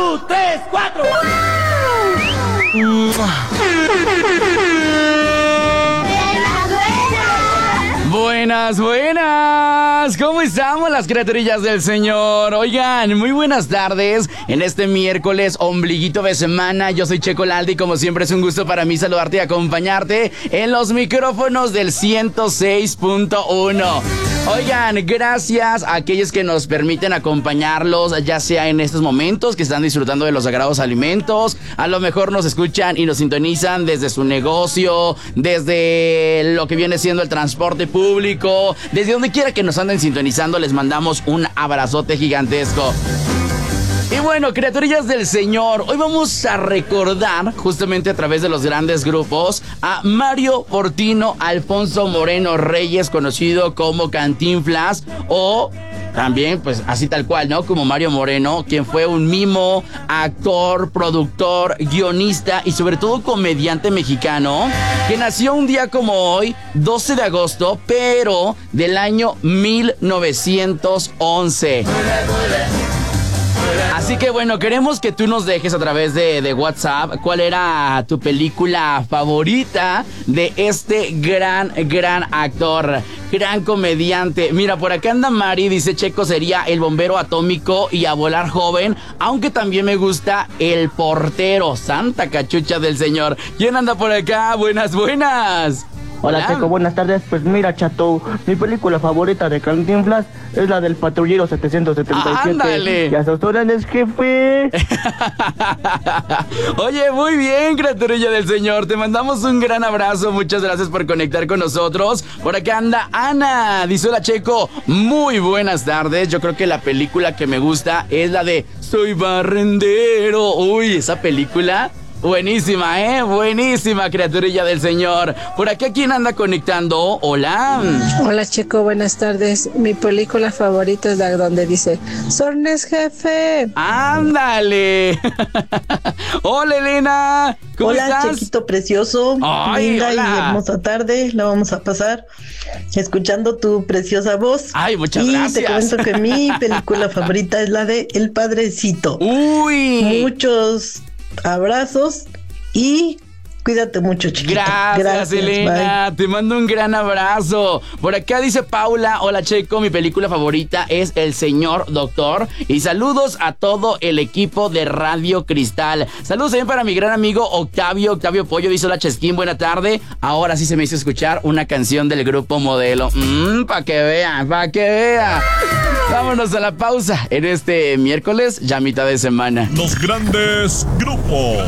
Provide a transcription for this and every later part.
2, 3, 4. Buenas, buenas. ¿Cómo estamos las criaturillas del Señor? Oigan, muy buenas tardes en este miércoles ombliguito de semana. Yo soy Checo Lalde y como siempre es un gusto para mí saludarte y acompañarte en los micrófonos del 106.1. Oigan, gracias a aquellos que nos permiten acompañarlos, ya sea en estos momentos que están disfrutando de los sagrados alimentos. A lo mejor nos escuchan y nos sintonizan desde su negocio, desde lo que viene siendo el transporte público, desde donde quiera que nos anden sintonizando, les mandamos un abrazote gigantesco. Y bueno, criaturillas del Señor, hoy vamos a recordar, justamente a través de los grandes grupos, a Mario Portino Alfonso Moreno Reyes, conocido como Cantinflas, o también, pues, así tal cual, ¿no? Como Mario Moreno, quien fue un mimo, actor, productor, guionista y sobre todo comediante mexicano, que nació un día como hoy, 12 de agosto, pero del año 1911. Así que bueno, queremos que tú nos dejes a través de WhatsApp cuál era tu película favorita de este gran actor, gran comediante. Mira, por acá anda Mari, dice Checo sería El Bombero Atómico y A Volar Joven, aunque también me gusta El Portero, santa cachucha del Señor. ¿Quién anda por acá? Buenas, buenas. Hola Checo, buenas tardes. Pues mira, chato, mi película favorita de Cantinflas es la del Patrullero 777. ¡Ándale! Y a sus órdenes, jefe. Oye, muy bien, criaturilla del Señor. Te mandamos un gran abrazo. Muchas gracias por conectar con nosotros. Por acá anda Ana. Dice, hola Checo, muy buenas tardes. Yo creo que la película que me gusta es la de Soy Barrendero. Uy, esa película... buenísima, buenísima, criaturilla del Señor. Por acá, ¿quién anda conectando? Hola. Hola, Checo, buenas tardes. Mi película favorita es la donde dice Sornes, jefe. ¡Ándale! Hola, Elena. ¿Cómo estás? Hola, Chequito precioso. Ay, linda hola. y hermosa tarde. La vamos a pasar escuchando tu preciosa voz. Ay, muchas y gracias. te comento que mi película favorita es la de El Padrecito. Uy. Muchos abrazos y cuídate mucho, chiquita. Gracias, Elena. Bye. Te mando un gran abrazo. Por acá dice Paula, hola Checo, mi película favorita es El Señor Doctor. Y saludos a todo el equipo de Radio Cristal. Saludos también para mi gran amigo Octavio Pollo. Dice, hola Chesquín, buena tarde. Ahora sí se me hizo escuchar una canción del grupo Modelo. Pa' que vea. Vámonos a la pausa en este miércoles, ya mitad de semana. Los grandes grupos.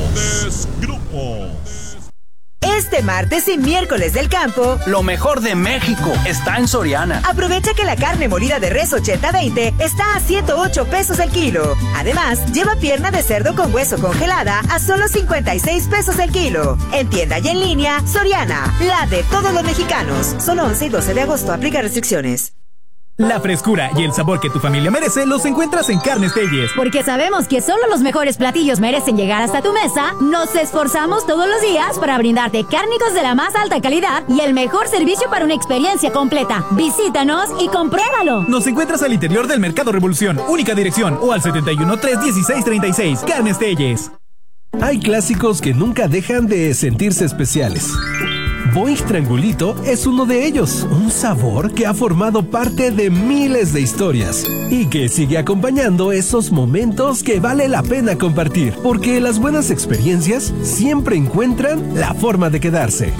Este martes y miércoles del campo, lo mejor de México está en Soriana. Aprovecha que la carne molida de res 80-20 está a 108 pesos el kilo. Además, lleva pierna de cerdo con hueso congelada a solo 56 pesos el kilo. En tienda y en línea, Soriana, la de todos los mexicanos. Solo 11 y 12 de agosto, aplica restricciones. La frescura y el sabor que tu familia merece los encuentras en Carnes Telles. Porque sabemos que solo los mejores platillos merecen llegar hasta tu mesa, nos esforzamos todos los días para brindarte cárnicos de la más alta calidad y el mejor servicio para una experiencia completa. Visítanos y compruébalo. Nos encuentras al interior del Mercado Revolución, única dirección, o al 71-316-36. Carnes Telles. Hay clásicos que nunca dejan de sentirse especiales. Boing Triangulito es uno de ellos, un sabor que ha formado parte de miles de historias y que sigue acompañando esos momentos que vale la pena compartir, porque las buenas experiencias siempre encuentran la forma de quedarse.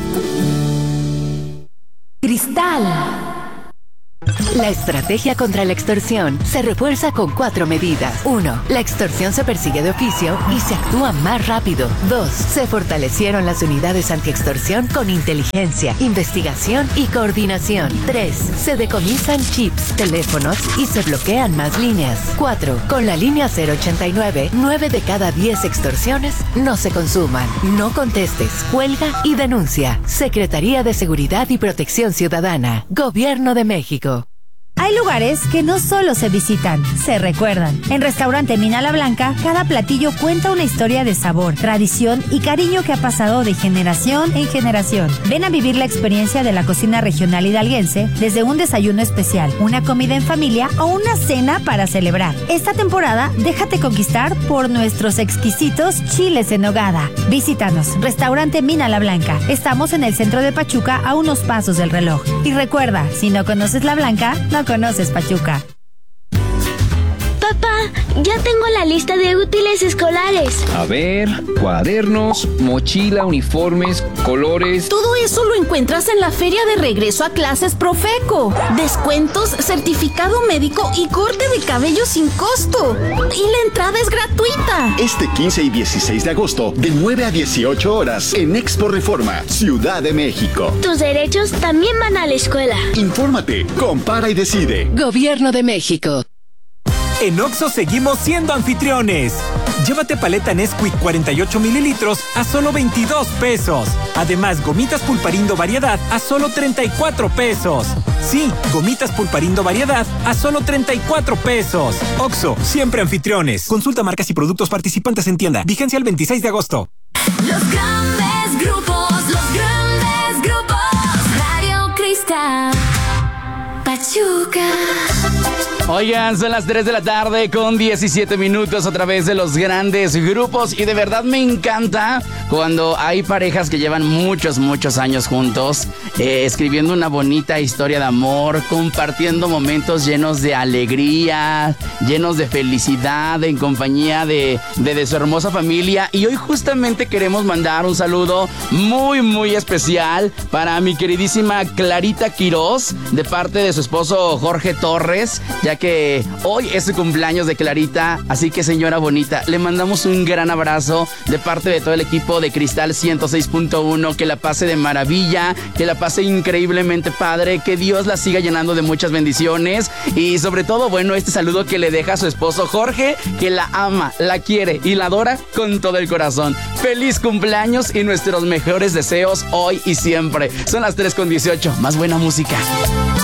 Cristal. La estrategia contra la extorsión se refuerza con 4 medidas. 1. La extorsión se persigue de oficio y se actúa más rápido. 2. Se fortalecieron las unidades antiextorsión con inteligencia, investigación y coordinación. 3. Se decomisan chips, teléfonos y se bloquean más líneas. 4. Con la línea 089, 9 de cada 10 extorsiones no se consuman. No contestes, cuelga y denuncia. Secretaría de Seguridad y Protección Ciudadana. Gobierno de México. Hay Hay lugares que no solo se visitan, se recuerdan. En Restaurante Mina La Blanca, cada platillo cuenta una historia de sabor, tradición y cariño que ha pasado de generación en generación. Ven a vivir la experiencia de la cocina regional hidalguense, desde un desayuno especial, una comida en familia o una cena para celebrar. Esta temporada, déjate conquistar por nuestros exquisitos chiles en nogada. Visítanos, Restaurante Mina La Blanca. Estamos en el centro de Pachuca, a unos pasos del reloj. Y recuerda, si no conoces La Blanca, no conoces Pachuca. Papá, ya tengo la lista de útiles escolares. A ver, cuadernos, mochila, uniformes, colores. Todo eso lo encuentras en la feria de regreso a clases Profeco. Descuentos, certificado médico y corte de cabello sin costo. Y la entrada es gratuita. Este 15 y 16 de agosto, de 9 a 18 horas, en Expo Reforma, Ciudad de México. Tus derechos también van a la escuela. Infórmate, compara y decide. Gobierno de México. En Oxxo seguimos siendo anfitriones. Llévate paleta Nesquik 48 mililitros a solo 22 pesos. Además, gomitas Pulparindo variedad a solo 34 pesos. Sí, gomitas Pulparindo variedad a solo 34 pesos. Oxxo, siempre anfitriones. Consulta marcas y productos participantes en tienda. Vigencia el 26 de agosto. Los grandes grupos, Radio Cristal, Pachuca. Oigan, son las 3 de la tarde con 17 minutos a través de los grandes grupos y de verdad me encanta cuando hay parejas que llevan muchos años juntos, escribiendo una bonita historia de amor, compartiendo momentos llenos de alegría, llenos de felicidad en compañía de su hermosa familia. Y hoy justamente queremos mandar un saludo muy especial para mi queridísima Clarita Quirós, de parte de su esposo Jorge Torres, ya que hoy es su cumpleaños de Clarita. Así que, señora bonita, le mandamos un gran abrazo de parte de todo el equipo de Cristal 106.1. Que la pase de maravilla, que la pase increíblemente padre, que Dios la siga llenando de muchas bendiciones. Y sobre todo, bueno, este saludo que le deja a su esposo Jorge, que la ama, la quiere y la adora con todo el corazón. Feliz cumpleaños y nuestros mejores deseos hoy y siempre. Son las 3:18. Más buena música.